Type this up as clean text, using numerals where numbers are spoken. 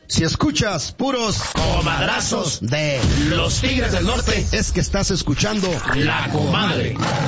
Si escuchas puros comadrazos de los Tigres del Norte, es que estás escuchando La Comadre.